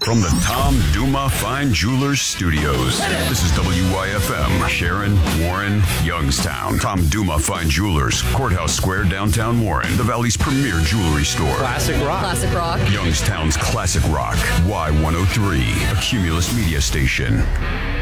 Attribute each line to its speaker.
Speaker 1: From the Tom Duma Fine Jewelers Studios, this is WYFM, Sharon, Warren, Youngstown. Tom Duma Fine Jewelers, Courthouse Square, downtown Warren, the Valley's premier jewelry store.
Speaker 2: Classic rock.
Speaker 3: Classic rock.
Speaker 1: Youngstown's classic rock, Y103, a Cumulus media station.